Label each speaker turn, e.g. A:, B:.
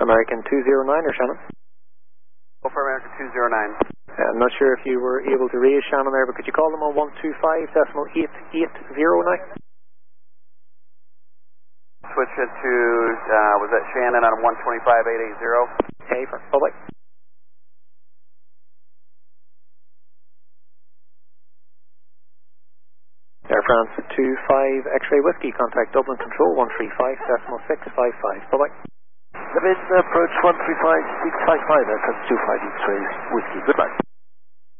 A: American 209 or Shannon?
B: Go for American 209.
A: I'm not sure if you were able to raise Shannon there, but could you call them on 125.880 now?
B: Switch it to, was that Shannon on 125.880?
A: Hey, bye-bye. Air France 25 X-ray Whiskey, contact Dublin Control 135.655. Bye-bye.
C: David, approach 135.655, Air France 25 X-ray Whiskey. Goodbye.